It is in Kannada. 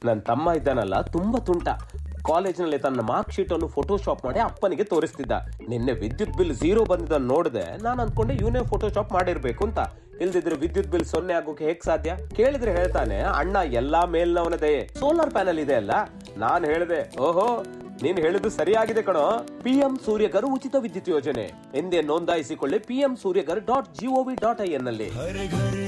ನನ್ ತಮ್ಮ ಇದ್ದಾನಲ್ಲ ತುಂಬಾ ತುಂಟ. ಕಾಲೇಜಿನಲ್ಲಿ ತನ್ನ ಮಾರ್ಕ್ ಶೀಟ್ ಅನ್ನು ಫೋಟೋಶಾಪ್ ಮಾಡಿ ಅಪ್ಪನಿಗೆ ತೋರಿಸ್ತಿದ್ದ. ನಿನ್ನೆ ವಿದ್ಯುತ್ ಬಿಲ್ 0 ಬಂದಿದ್ದನ್ನು ನೋಡಿದೆ. ನಾನು ಅನ್ಕೊಂಡೆ ಇವನೇ ಫೋಟೋಶಾಪ್ ಮಾಡಿರ್ಬೇಕು ಅಂತ. ಇಲ್ದಿದ್ರೆ ವಿದ್ಯುತ್ ಬಿಲ್ 0 ಆಗೋಕೆ ಹೇಗ್ ಸಾಧ್ಯ? ಕೇಳಿದ್ರೆ ಹೇಳ್ತಾನೆ, ಅಣ್ಣ ಎಲ್ಲಾ ಮೇಲ್ನವನದೇ, ಸೋಲಾರ್ ಪ್ಯಾನಲ್ ಇದೆ ಅಲ್ಲ. ನಾನ್ ಹೇಳ್ದೆ, ಓಹೋ ನೀನ್ ಹೇಳಿದ್ದು ಸರಿಯಾಗಿದೆ ಕಣೋ. PM ಸೂರ್ಯಗರ್ ಉಚಿತ ವಿದ್ಯುತ್ ಯೋಜನೆ ಎಂದೇ ನೋಂದಾಯಿಸಿಕೊಳ್ಳಿ. PM Suryagar.gov.in ನಲ್ಲಿ.